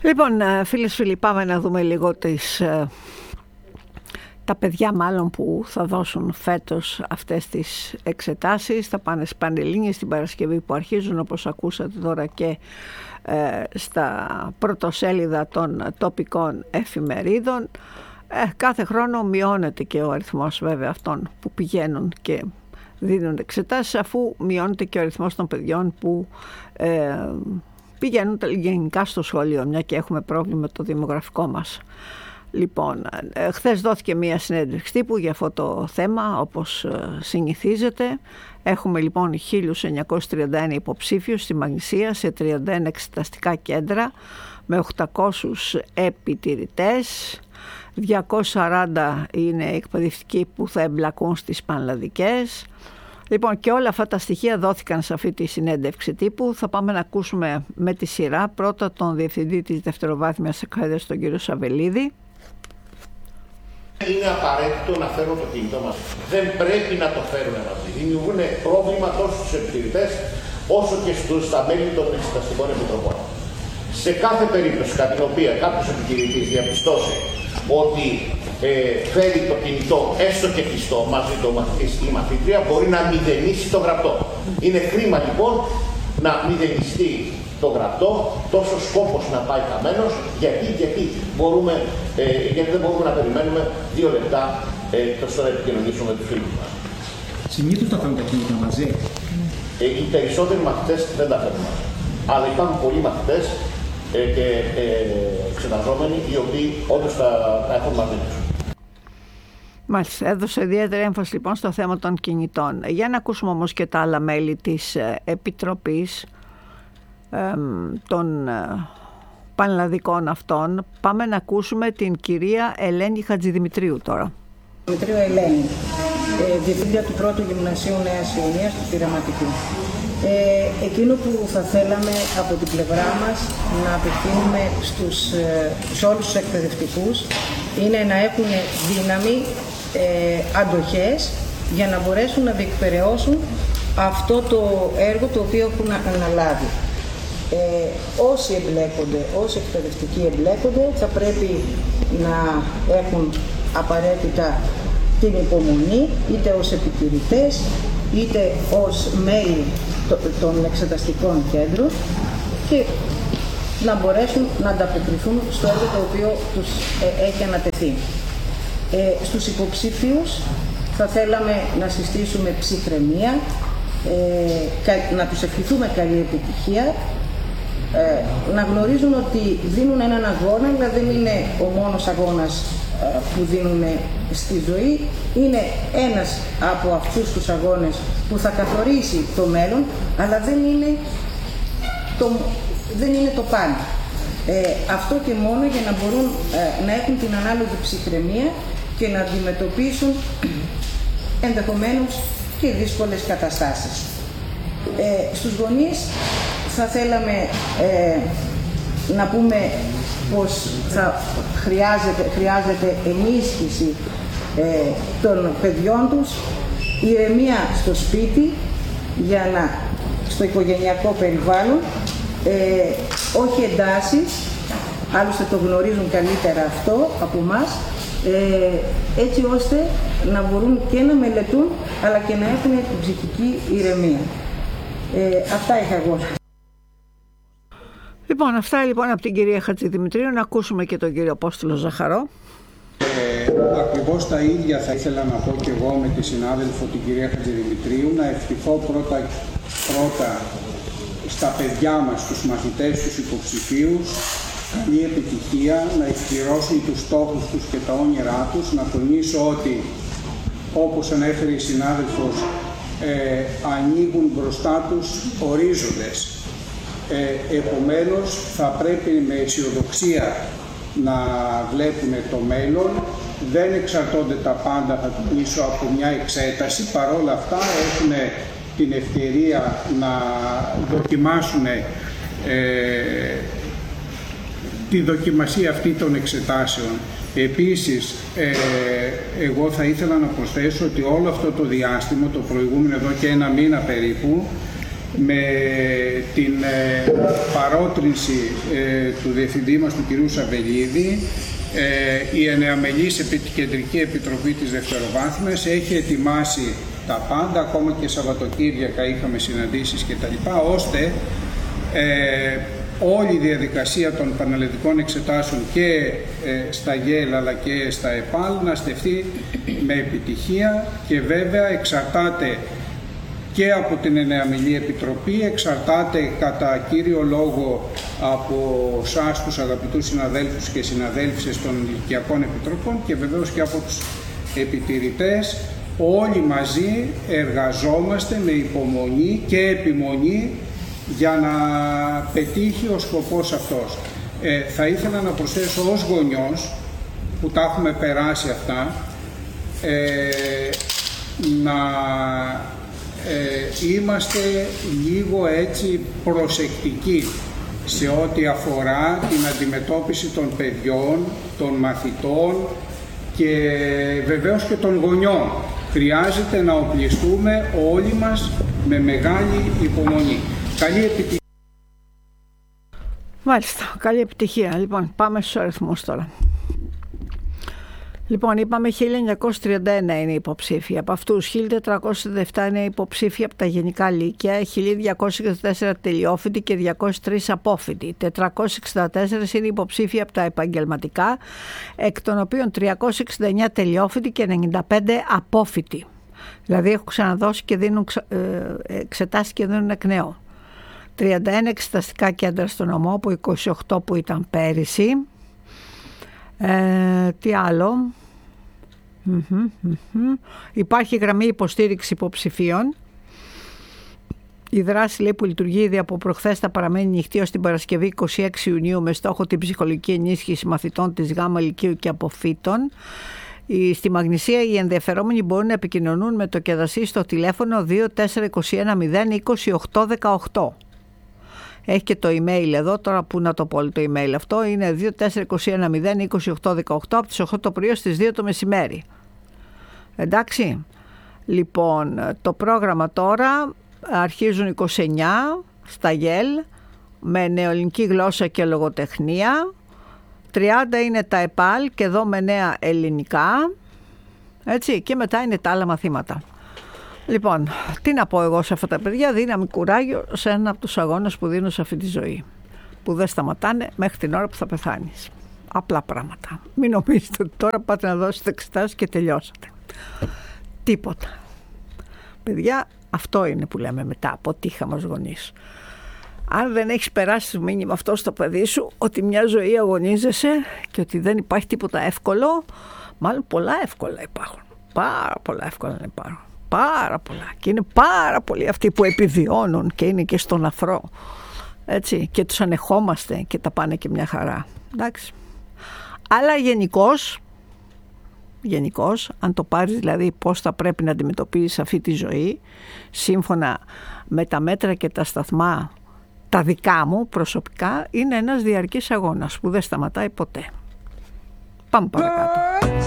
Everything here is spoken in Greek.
Λοιπόν, φίλες φίλοι, πάμε να δούμε λίγο τα παιδιά μάλλον που θα δώσουν φέτος αυτές τις εξετάσεις. Θα πάνε στις Πανελλήνιες την Παρασκευή που αρχίζουν, όπως ακούσατε τώρα, και στα πρωτοσέλιδα των τοπικών εφημερίδων. Κάθε χρόνο μειώνεται και ο αριθμός βέβαια αυτών που πηγαίνουν και δίνουν εξετάσεις, αφού μειώνεται και ο αριθμός των παιδιών που πηγαίνουν γενικά στο σχολείο, μια και έχουμε πρόβλημα το δημογραφικό μας. Λοιπόν, χθες δόθηκε μια συνέντευξη τύπου για αυτό το θέμα, όπως συνηθίζεται. Έχουμε λοιπόν 1.931 υποψήφιους στη Μαγνησία σε 31 εξεταστικά κέντρα με 800 επιτηρητές. 240 είναι εκπαιδευτικοί που θα εμπλακούν στις πανελλαδικές. Λοιπόν, και όλα αυτά τα στοιχεία δόθηκαν σε αυτή τη συνέντευξη τύπου. Θα πάμε να ακούσουμε με τη σειρά πρώτα τον Διευθυντή της Δευτεροβάθμιας Εκπαίδευσης, τον κύριο Σαβελίδη. Είναι απαραίτητο να φέρουν το κινητό μας. Δεν πρέπει να το φέρουν μαζί. Δημιουργούν πρόβλημα τόσο στους επιτηρητές όσο και στα μέλη των εξεταστικών επιτροπών. Σε κάθε περίπτωση κατά την οποία κάποιος επιτηρητής διαπιστώσει ότι φέρει το κινητό έστω και κλειστό μαζί του μαθητής ή μαθήτρια, μπορεί να μηδενίσει το γραπτό. Είναι κρίμα λοιπόν να μηδενιστεί το γραπτό, τόσο σκόπος να πάει χαμένος, γιατί δεν μπορούμε να περιμένουμε 2 λεπτά τόσο να επικοινωνήσουμε με τους φίλους μας. Συνήθως τα φέρνουν τα κινητά μαζί. Οι περισσότεροι μαθητές δεν τα φέρνουν μαζί. Αλλά υπάρχουν πολλοί μαθητές και εξεταζόμενοι οι οποίοι όντως τα έχουν μαζί τους. Μάλιστα, έδωσε ιδιαίτερη έμφαση λοιπόν στο θέμα των κινητών. Για να ακούσουμε όμως και τα άλλα μέλη της Επιτροπής των πανελλαδικών αυτών. Πάμε να ακούσουμε την κυρία Ελένη Χατζηδημητρίου τώρα. Δημητρίου Ελένη, διευθύντρια του πρώτου Γυμνασίου Νέας Ιωνίας του Πειραματικού. Εκείνο που θα θέλαμε από την πλευρά μας να απευθύνουμε σε όλους τους εκπαιδευτικούς είναι να έχουν δύναμη, αντοχές για να μπορέσουν να διεκπεραιώσουν αυτό το έργο το οποίο έχουν αναλάβει. Όσοι εκπαιδευτικοί εμπλέκονται θα πρέπει να έχουν απαραίτητα την υπομονή, είτε ως επιτηρητές είτε ως μέλη των εξεταστικών κέντρων, και να μπορέσουν να ανταποκριθούν στο έργο το οποίο τους έχει ανατεθεί. Στους υποψήφιους θα θέλαμε να συστήσουμε ψυχραιμία, να τους ευχηθούμε καλή επιτυχία, να γνωρίζουν ότι δίνουν έναν αγώνα, αλλά δεν είναι ο μόνος αγώνας που δίνουν στη ζωή. Είναι ένας από αυτούς τους αγώνες που θα καθορίσει το μέλλον, αλλά δεν είναι το πάντα. Αυτό και μόνο για να μπορούν να έχουν την ανάλογη ψυχραιμία και να αντιμετωπίσουν ενδεχομένως και δύσκολες καταστάσεις. Στους γονείς θα θέλαμε να πούμε πως χρειάζεται ενίσχυση των παιδιών τους, ηρεμία στο σπίτι, στο οικογενειακό περιβάλλον, όχι εντάσεις, άλλωστε το γνωρίζουν καλύτερα αυτό από εμάς, έτσι ώστε να μπορούν και να μελετούν αλλά και να έχουν την ψυχική ηρεμία. Αυτά είχα εγώ. Λοιπόν, αυτά λοιπόν από την κυρία Χατζηδημητρίου. Να ακούσουμε και τον κύριο Απόστολο Ζαχαρό. Ακριβώς τα ίδια θα ήθελα να πω και εγώ με τη συνάδελφο την κυρία Χατζηδημητρίου. Να ευχηθώ πρώτα στα παιδιά μας, στους μαθητές, στους υποψηφίους, καλή επιτυχία, να εκπληρώσουν τους στόχους τους και τα όνειρά τους. Να τονίσω ότι, όπως ανέφερε η συνάδελφος, ανοίγουν μπροστά τους ορίζοντες. Επομένως θα πρέπει με αισιοδοξία να βλέπουν το μέλλον. Δεν εξαρτώνται τα πάντα πίσω από μια εξέταση. Παρόλα αυτά έχουν την ευκαιρία να δοκιμάσουν τη δοκιμασία αυτή των εξετάσεων. Επίσης, εγώ θα ήθελα να προσθέσω ότι όλο αυτό το διάστημα, το προηγούμενο εδώ και 1 μήνα περίπου, με την παρότρινση του Διευθυντή μας, του κυρίου Σαβελίδη, η εννεαμελής Κεντρική Επιτροπή της Δευτεροβάθμιας έχει ετοιμάσει τα πάντα, ακόμα και Σαββατοκύριακα είχαμε συναντήσεις κτλ., ώστε όλη η διαδικασία των πανελλαδικών εξετάσεων και στα ΓΕΛ αλλά και στα ΕΠΑΛ να στεφθεί με επιτυχία, και βέβαια εξαρτάται και από την εννεαμελή Επιτροπή, εξαρτάται κατά κύριο λόγο από εσάς τους αγαπητούς συναδέλφους και συναδέλφισες των ηλικιακών επιτροπών και βεβαίως και από τους επιτηρητές. Όλοι μαζί εργαζόμαστε με υπομονή και επιμονή για να πετύχει ο σκοπός αυτός. Θα ήθελα να προσθέσω ως γονιός, που τα έχουμε περάσει αυτά, να είμαστε λίγο έτσι προσεκτικοί σε ό,τι αφορά την αντιμετώπιση των παιδιών, των μαθητών και βεβαίως και των γονιών. Χρειάζεται να οπλιστούμε όλοι μας με μεγάλη υπομονή. Καλή επιτυχία. Μάλιστα, καλή επιτυχία. Λοιπόν, πάμε στους αριθμούς τώρα. Λοιπόν, είπαμε 1931 είναι υποψήφοι. Από αυτούς 1407 είναι υποψήφοι από τα γενικά λύκεια, 1224 τελειόφοιτοι και 203 απόφοιτοι. 464 είναι υποψήφοι από τα επαγγελματικά, εκ των οποίων 369 τελειόφοιτοι και 95 απόφοιτοι. Δηλαδή έχουν ξαναδώσει και δίνουν εξετάσεις και δίνουν εκ νέου. 31 εξεταστικά κέντρα στο νομό, από 28 που ήταν πέρυσι. Τι άλλο? Υπάρχει γραμμή υποστήριξη υποψηφίων. Η δράση, λέει, που λειτουργεί ήδη από προχθές θα παραμένει ανοιχτή ως την Παρασκευή 26 Ιουνίου με στόχο την ψυχολογική ενίσχυση μαθητών της ΓΑΜΑ Λυκείου και αποφύτων. Στη Μαγνησία οι ενδιαφερόμενοι μπορούν να επικοινωνούν με το ΚΕΔΑΣΥ στο τηλέφωνο 2421 0 28 18. Έχει και το email εδώ, τώρα που να το πω το email αυτό, είναι 2421 0 28 18 από τις 8 το πρωί στις 2 το μεσημέρι. Εντάξει, λοιπόν, το πρόγραμμα τώρα αρχίζουν 29 στα ΓΕΛ με νεοελληνική γλώσσα και λογοτεχνία, 30 είναι τα ΕΠΑΛ και εδώ με νέα ελληνικά, έτσι, και μετά είναι τα άλλα μαθήματα. Λοιπόν, τι να πω εγώ σε αυτά τα παιδιά? Δύναμη, κουράγιο σε ένα από τους αγώνες που δίνω σε αυτή τη ζωή, που δεν σταματάνε μέχρι την ώρα που θα πεθάνεις. Απλά πράγματα. Μην νομίζετε ότι τώρα πάτε να δώσετε εξετάσεις και τελειώσατε. Τίποτα. Παιδιά, αυτό είναι που λέμε μετά από τύχα μας γονείς. Αν δεν έχεις περάσει το μήνυμα αυτό στο παιδί σου, ότι μια ζωή αγωνίζεσαι και ότι δεν υπάρχει τίποτα εύκολο, μάλλον πολλά εύκολα υπάρχουν. Πάρα πολλά εύκολα υπάρχουν. Πάρα πολλά. Και είναι πάρα πολλοί αυτοί που επιβιώνουν και είναι και στον αφρό. Έτσι, και τους ανεχόμαστε και τα πάνε και μια χαρά. Εντάξει. Αλλά γενικώς, αν το πάρεις δηλαδή πώς θα πρέπει να αντιμετωπίζεις αυτή τη ζωή, σύμφωνα με τα μέτρα και τα σταθμά τα δικά μου προσωπικά, είναι ένας διαρκής αγώνας που δεν σταματάει ποτέ. Πάμε παρακάτω.